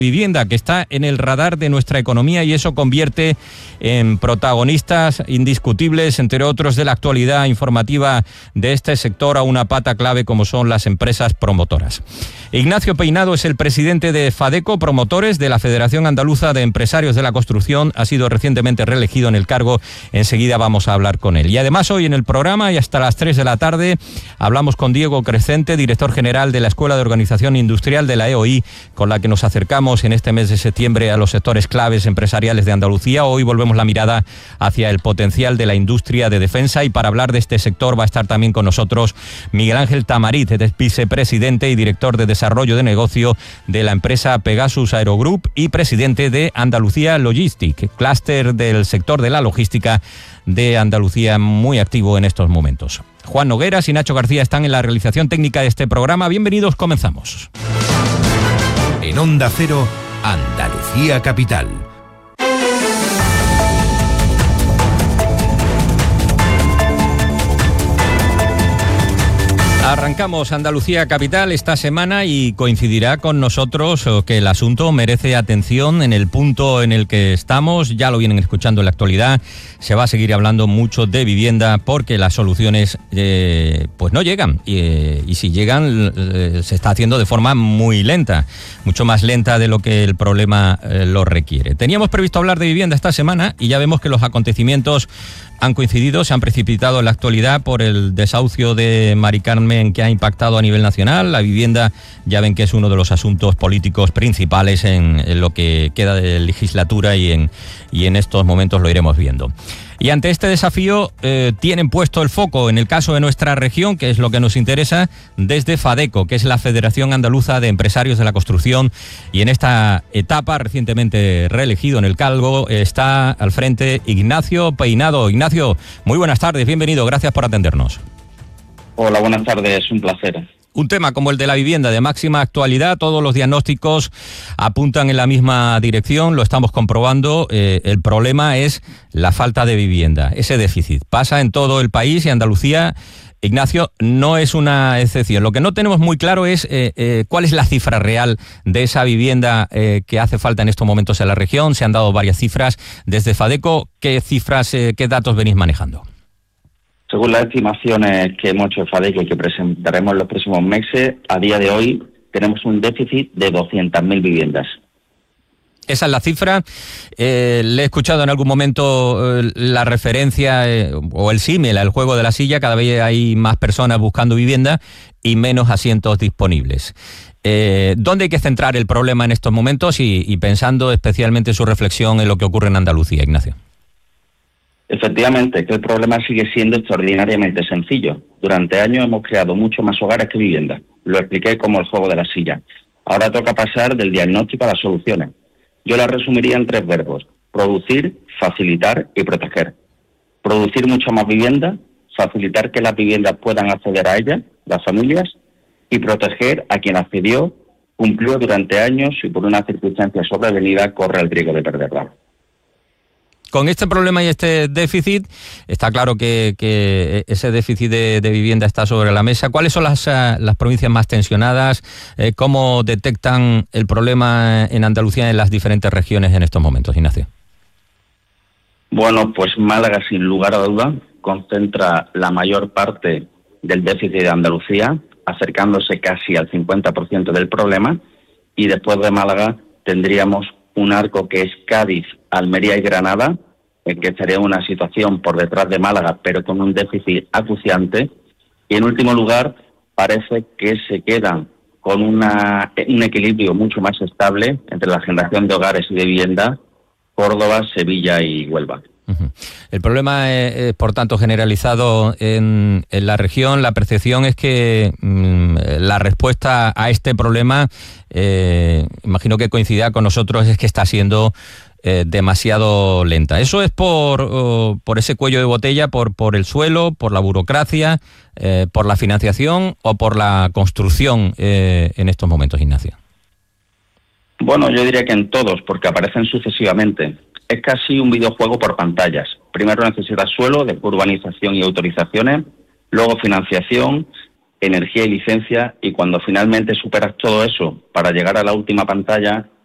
Vivienda, que está en el radar de nuestra economía, y eso convierte en protagonistas indiscutibles, entre otros, de la actualidad informativa de este sector, a una pata clave como son las empresas promotoras. Ignacio Peinado es el presidente de FADECO Promotores, de la Federación Andaluza de Empresarios de la Construcción. Ha sido recientemente reelegido en el cargo. Enseguida vamos a hablar con él. Y además hoy en el programa, y hasta las 3 de la tarde, hablamos con Diego Crecente, director general de la Escuela de Organización Industrial de la EOI, con la que nos acercamos en este mes de septiembre a los sectores claves empresariales de Andalucía. Hoy volvemos la mirada hacia el potencial de la industria de defensa, y para hablar de este sector va a estar también con nosotros Miguel Ángel Tamarit, vicepresidente y director de desarrollo de negocio de la empresa Pegasus Aerogroup y presidente de Andalucía Logistic, clúster del sector de la logística de Andalucía, muy activo en estos momentos. Juan Nogueras y Nacho García están en la realización técnica de este programa. Bienvenidos, comenzamos. En Onda Cero, Andalucía Capital. Arrancamos Andalucía Capital esta semana y coincidirá con nosotros que el asunto merece atención en el punto en el que estamos. Ya lo vienen escuchando en la actualidad. Se va a seguir hablando mucho de vivienda porque las soluciones pues no llegan. Y si llegan, se está haciendo de forma muy lenta, mucho más lenta de lo que el problema lo requiere. Teníamos previsto hablar de vivienda esta semana y ya vemos que los acontecimientos han coincidido, se han precipitado en la actualidad por el desahucio de Mari Carmen, que ha impactado a nivel nacional. La vivienda, ya ven que es uno de los asuntos políticos principales en lo que queda de legislatura, y en estos momentos lo iremos viendo. Y ante este desafío tienen puesto el foco, en el caso de nuestra región, que es lo que nos interesa, desde FADECO, que es la Federación Andaluza de Empresarios de la Construcción, y en esta etapa, recientemente reelegido en el cargo, está al frente Ignacio Peinado. Ignacio, muy buenas tardes, bienvenido, gracias por atendernos. Hola, buenas tardes, un placer. Un tema como el de la vivienda de máxima actualidad, todos los diagnósticos apuntan en la misma dirección, lo estamos comprobando. El problema es la falta de vivienda, ese déficit. Pasa en todo el país y Andalucía, Ignacio, no es una excepción. Lo que no tenemos muy claro es cuál es la cifra real de esa vivienda que hace falta en estos momentos en la región. Se han dado varias cifras desde FADECO. ¿Qué cifras, qué datos venís manejando? Según las estimaciones que hemos hecho en FADECO y que presentaremos en los próximos meses, a día de hoy tenemos un déficit de 200.000 viviendas. Esa es la cifra. Le he escuchado en algún momento la referencia o el símil al juego de la silla. Cada vez hay más personas buscando vivienda y menos asientos disponibles. ¿Dónde hay que centrar el problema en estos momentos y pensando especialmente su reflexión en lo que ocurre en Andalucía, Ignacio? Efectivamente, que el problema sigue siendo extraordinariamente sencillo. Durante años hemos creado mucho más hogares que viviendas. Lo expliqué como el juego de la silla. Ahora toca pasar del diagnóstico a las soluciones. Yo las resumiría en 3 verbos: producir, facilitar y proteger. Producir mucha más vivienda, facilitar que las viviendas puedan acceder a ellas, las familias, y proteger a quien accedió, cumplió durante años y por una circunstancia sobrevenida corre el riesgo de perderla. Con este problema y este déficit, está claro que ese déficit de vivienda está sobre la mesa. ¿Cuáles son las provincias más tensionadas? ¿Cómo detectan el problema en Andalucía en las diferentes regiones en estos momentos, Ignacio? Bueno, pues Málaga, sin lugar a duda, concentra la mayor parte del déficit de Andalucía, acercándose casi al 50% del problema, y después de Málaga tendríamos un arco que es Cádiz, Almería y Granada, en que estaría una situación por detrás de Málaga, pero con un déficit acuciante. Y en último lugar, parece que se quedan con un equilibrio mucho más estable entre la generación de hogares y de vivienda, Córdoba, Sevilla y Huelva. El problema es, por tanto, generalizado en la región. La percepción es que la respuesta a este problema, imagino que coincidirá con nosotros, es que está siendo demasiado lenta. ¿Eso es por ese cuello de botella, por el suelo, por la burocracia, por la financiación o por la construcción en estos momentos, Ignacio? Bueno, yo diría que en todos, porque aparecen sucesivamente. Es casi un videojuego por pantallas. Primero necesitas suelo, después urbanización y autorizaciones, luego financiación, energía y licencia, y cuando finalmente superas todo eso para llegar a la última pantalla,